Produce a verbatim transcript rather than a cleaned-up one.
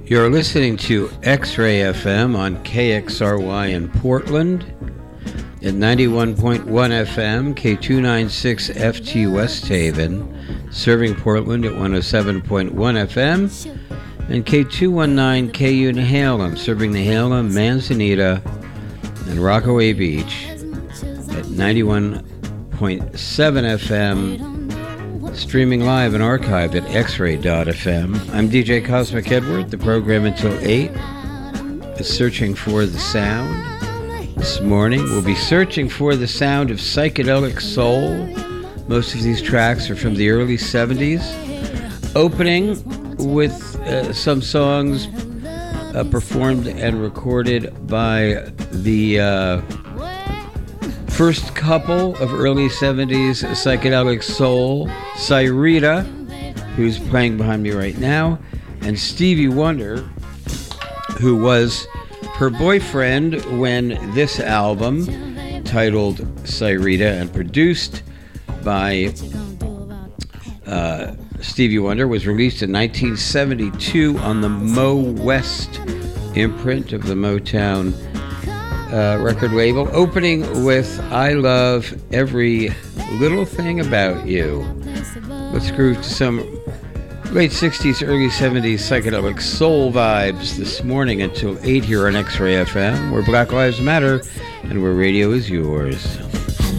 You're listening to X-Ray F M on K X R Y in Portland, at ninety-one point one F M, K two ninety-six F T West Haven, serving Portland at one oh seven point one F M, and K two nineteen K U Nehalem, serving Nehalem, Manzanita, and Rockaway Beach at ninety-one point seven F M, streaming live and archived at x ray dot f m. I'm D J Cosmic Edward. The program until eight is Searching for the Sound. This morning we'll be searching for the sound of psychedelic soul. Most of these tracks are from the early seventies. Opening with uh, some songs uh, performed and recorded by the uh, first couple of early seventies psychedelic soul, Syreeta, who's playing behind me right now, and Stevie Wonder, who was her boyfriend when this album, titled Syreeta and produced by uh, Stevie Wonder, was released in nineteen seventy-two on the Mo West imprint of the Motown Uh, record label, opening with I Love Every Little Thing About You. Let's groove to some late sixties, early seventies psychedelic soul vibes this morning until eight here on X-Ray F M, where Black Lives Matter and where radio is yours.